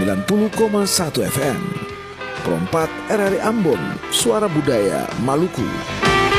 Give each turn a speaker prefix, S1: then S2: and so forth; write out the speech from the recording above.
S1: 90,1 FM. Perompak RRI Ambon, Suara Budaya Maluku.